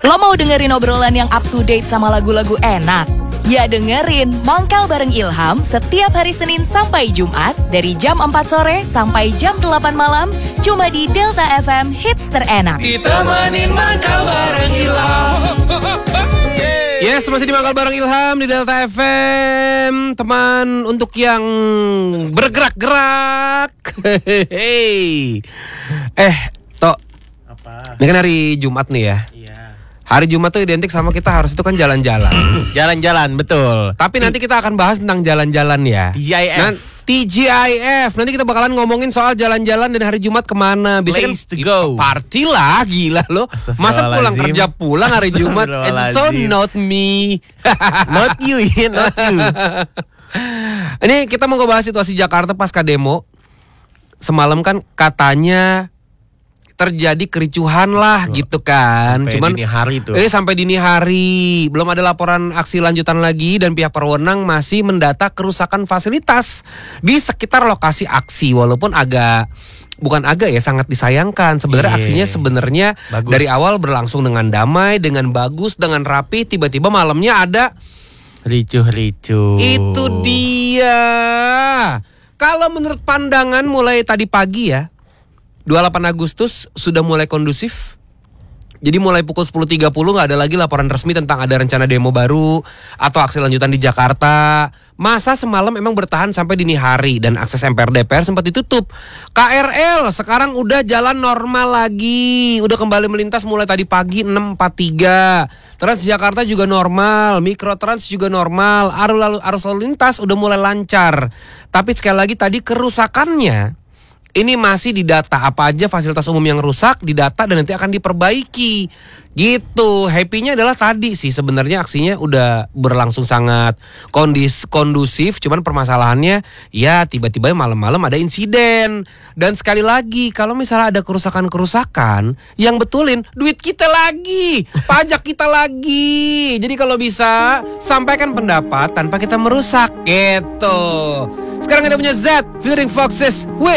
Lo mau dengerin obrolan yang up to date sama lagu-lagu enak? Ya dengerin Mangkal bareng Ilham setiap hari Senin sampai Jumat dari jam 4 sore sampai jam 8 malam cuma di Delta FM Hits terenak. Ditemenin Mangkal bareng Ilham. Yes, masih di Mangkal bareng Ilham di Delta FM. Teman untuk yang bergerak-gerak. Hey. Tok. Apa? Ini kan hari Jumat nih ya. Iya. Hari Jumat tuh identik sama kita harus itu kan jalan-jalan. Jalan-jalan, betul. Tapi nanti kita akan bahas tentang jalan-jalan ya. TGIF. Nanti kita bakalan ngomongin soal jalan-jalan dan hari Jumat kemana. Biasanya Place to go. Party lah, gila lo. Masa pulang kerja pulang hari Jumat? It's so not me. Not you, not you. Ini kita mau ngebahas situasi Jakarta pasca demo. Semalam kan katanya terjadi kericuhan lah gitu kan. Sampai Cuman dini hari tuh. sampai dini hari belum ada laporan aksi lanjutan lagi dan pihak berwenang masih mendata kerusakan fasilitas di sekitar lokasi aksi walaupun sangat disayangkan. Sebenarnya aksinya sebenarnya dari awal berlangsung dengan damai, dengan bagus, dengan rapi, tiba-tiba malamnya ada ricuh. Itu dia. Kalau menurut pandangan mulai tadi pagi ya 28 Agustus sudah mulai kondusif. Jadi mulai pukul 10.30 gak ada lagi laporan resmi tentang ada rencana demo baru atau aksi lanjutan di Jakarta. Masa semalam memang bertahan sampai dini hari dan akses MPR DPR sempat ditutup. KRL sekarang udah jalan normal lagi. Udah kembali melintas mulai tadi pagi 6.43. Transjakarta juga normal, Mikrotrans juga normal. Arus lalu lintas udah mulai lancar. Tapi sekali lagi tadi kerusakannya ini masih didata apa aja fasilitas umum yang rusak, didata dan nanti akan diperbaiki. Gitu. Happy-nya adalah tadi sih sebenarnya aksinya udah berlangsung sangat kondusif, cuman permasalahannya ya tiba-tiba malam-malam ada insiden. Dan sekali lagi kalau misalnya ada kerusakan yang betulin duit kita lagi, pajak kita lagi. Jadi kalau bisa sampaikan pendapat tanpa kita merusak gitu. Sekarang kita punya Z featuring Foxes with